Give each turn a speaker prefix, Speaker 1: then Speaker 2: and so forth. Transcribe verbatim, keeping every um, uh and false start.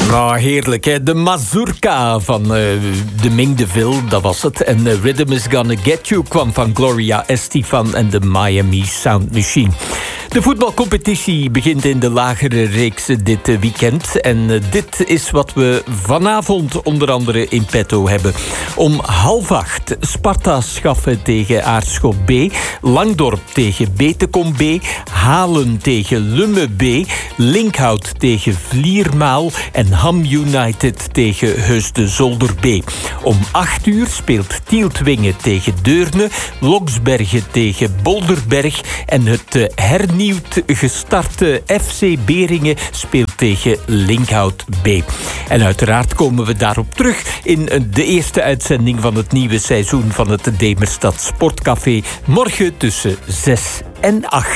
Speaker 1: Nou, heerlijk, hè? De mazurka van uh, de Ming DeVille, dat was het. En uh, Rhythm is Gonna Get You kwam van Gloria Estefan en de Miami Sound Machine. De voetbalcompetitie begint in de lagere reeks dit weekend. En uh, dit is wat we vanavond onder andere in petto hebben. Om half acht Sparta Schaffen tegen Aarschot B. Langdorp tegen Betekom B. Halen tegen Lumme B. Linkhout tegen Vliermaal. En Ham United tegen Heusden Zolder B. Om acht uur speelt Tieltwingen tegen Deurne. Loksbergen tegen Bolderberg. En het uh, hernieuwd gestarte F C Beringen speelt tegen Linkhout B. En uiteraard komen we daarop terug in de eerste uitzending van het nieuwe seizoen van het Demerstad Sportcafé. Morgen tussen zes en acht.